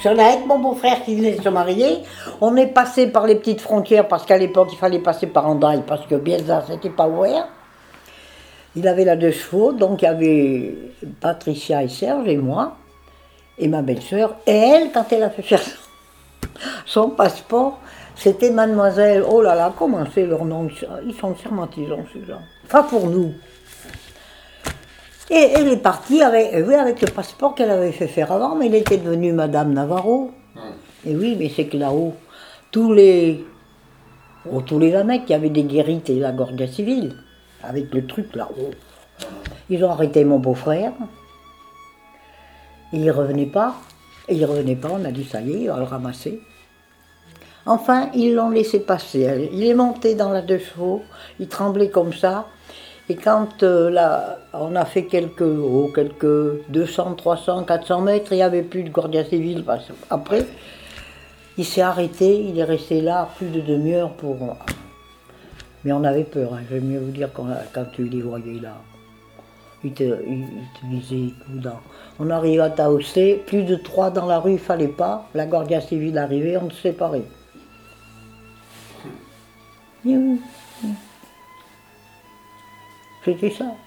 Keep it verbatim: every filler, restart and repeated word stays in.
suis allée avec mon beau-frère qui venait de se marier. On est passé par les petites frontières parce qu'à l'époque il fallait passer par Andaille parce que Bielsa c'était pas ouvert. Il avait la deux chevaux, donc il y avait Patricia et Serge et moi et ma belle-sœur. Et elle, quand elle a fait faire son passeport, c'était mademoiselle, oh là là, comment c'est leur nom? Ils sont sermentisants ces gens. Enfin pour nous. Et elle est partie avec, oui, avec le passeport qu'elle avait fait faire avant, mais elle était devenue Madame Navarro. Hum. Et oui, mais c'est que là-haut, tous les, oh, tous les mecs qui avaient des guérites et la Guardia civile, avec le truc là-haut, ils ont arrêté mon beau-frère. Il ne revenait pas. Et il ne revenait pas, on a dit ça y est, on va le ramasser. Enfin, ils l'ont laissé passer. Il est monté dans la deux chevaux, il tremblait comme ça. Et quand euh, là, on a fait quelques, oh, quelques deux cents, trois cents, quatre cents mètres, il n'y avait plus de Guardia civile. Après, il s'est arrêté, il est resté là plus de demi-heure pour... Mais on avait peur, hein. J'aime mieux vous dire quand, quand tu les voyais là. Il te, il, il te disait tout dans... On arrive à Taossé, plus de trois dans la rue, il ne fallait pas. La Guardia civile arrivait, on se séparait. C'était ça.